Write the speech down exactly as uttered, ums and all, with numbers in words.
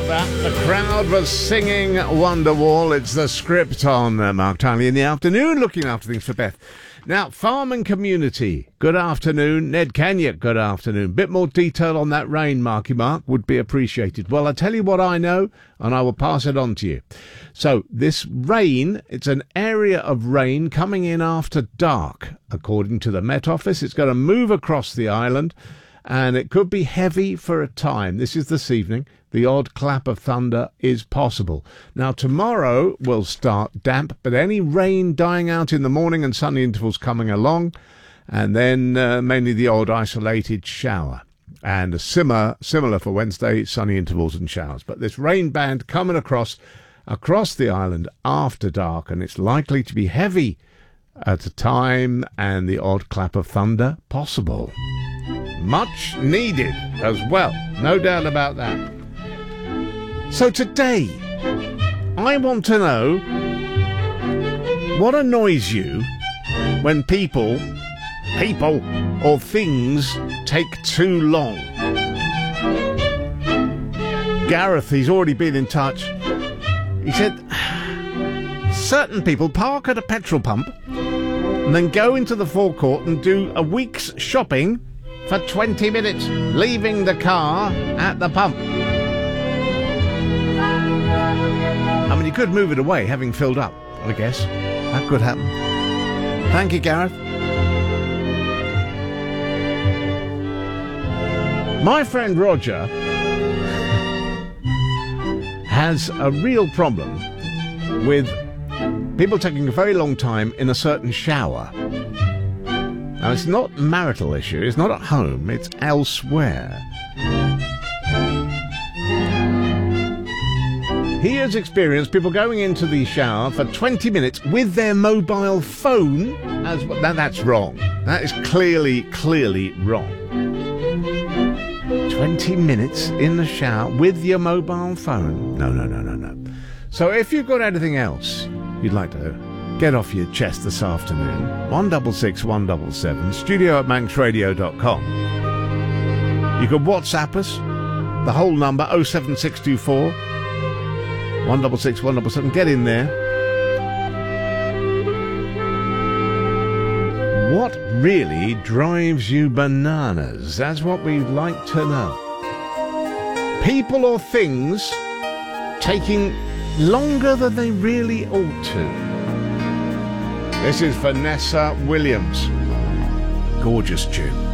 got that. The crowd was singing Wonderwall. It's the script on uh, Mark Tiley in the afternoon, looking after things for Beth. Now, farm and community, good afternoon. Ned Kenya, good afternoon. Bit more detail on that rain, Marky Mark, would be appreciated. Well, I'll tell you what I know, and I will pass it on to you. So, this rain, it's an area of rain coming in after dark. According to the Met Office, it's going to move across the island, and it could be heavy for a time. This is this evening. The odd clap of thunder is possible. Now, tomorrow will start damp, but any rain dying out in the morning and sunny intervals coming along, and then uh, mainly the odd isolated shower. And a similar, similar for Wednesday, sunny intervals and showers. But this rain band coming across, across the island after dark, and it's likely to be heavy at a time, and the odd clap of thunder possible. Much needed as well, no doubt about that. So today, I want to know what annoys you when people, people or things take too long. Gareth, he's already been in touch. He said, certain people park at a petrol pump and then go into the forecourt and do a week's shopping for twenty minutes, leaving the car at the pump. I mean, you could move it away, having filled up, I guess. That could happen. Thank you, Gareth. My friend Roger has a real problem with people taking a very long time in a certain shower. Now, it's not a marital issue, it's not at home, it's elsewhere. He has experienced people going into the shower for twenty minutes with their mobile phone as well. Now, that's wrong. That is clearly, clearly wrong. twenty minutes in the shower with your mobile phone? No, no, no, no, no. So if you've got anything else you'd like to get off your chest this afternoon, one six six, one seven seven, studio at manx radio dot com. You can WhatsApp us, the whole number, oh seven six two four, one six six, one seven seven. Get in there. What really drives you bananas? That's what we'd like to know. People or things taking longer than they really ought to. This is Vanessa Williams. Gorgeous tune.